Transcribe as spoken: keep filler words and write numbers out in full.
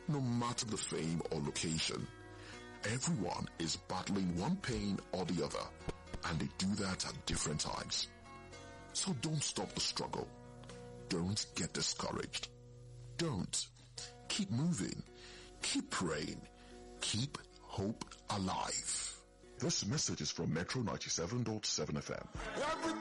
No matter the fame or location, everyone is battling one pain or the other, and they do that at different times. So don't stop the struggle. Don't get discouraged. Don't. Keep moving. Keep praying. Keep hope alive. This message is from Metro ninety-seven point seven F M.